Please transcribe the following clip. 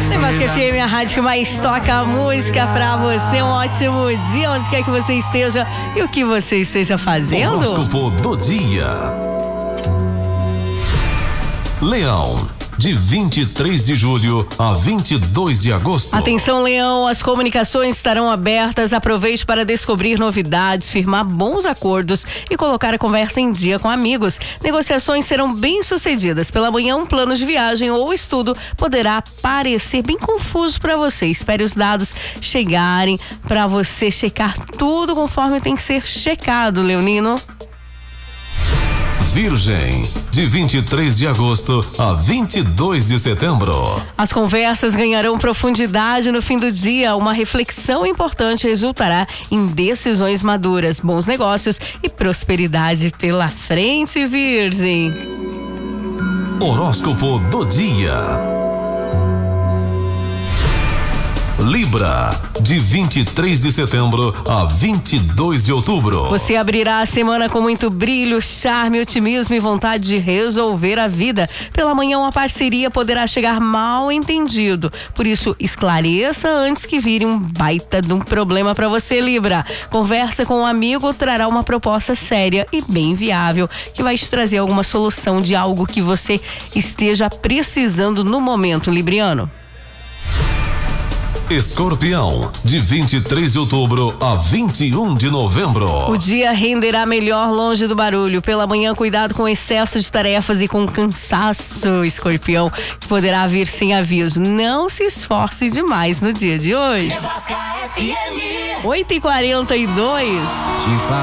Nevasca FM, a rádio que mais toca a música pra você. Um ótimo dia, onde quer que você esteja e o que você esteja fazendo. Horóscopo do dia. Leão, de 23 de julho a 22 de agosto. Atenção, Leão, as comunicações estarão abertas. Aproveite para descobrir novidades, firmar bons acordos e colocar a conversa em dia com amigos. Negociações serão bem-sucedidas. Pela manhã, um plano de viagem ou estudo poderá parecer bem confuso para você. Espere os dados chegarem para você checar tudo conforme tem que ser checado, leonino. Virgem, de 23 de agosto a 22 de setembro. As conversas ganharão profundidade no fim do dia. Uma reflexão importante resultará em decisões maduras, bons negócios e prosperidade pela frente, Virgem. Horóscopo do dia. Libra, de 23 de setembro a 22 de outubro. Você abrirá a semana com muito brilho, charme, otimismo e vontade de resolver a vida. Pela manhã, uma parceria poderá chegar mal entendido. Por isso, esclareça antes que vire um baita de um problema para você, Libra. Conversa com um amigo trará uma proposta séria e bem viável, que vai te trazer alguma solução de algo que você esteja precisando no momento, Libriano. Escorpião, de 23 de outubro a 21 de novembro. O dia renderá melhor longe do barulho. Pela manhã, cuidado com excesso de tarefas e com cansaço, Escorpião, que poderá vir sem aviso. Não se esforce demais no dia de hoje. 8h42.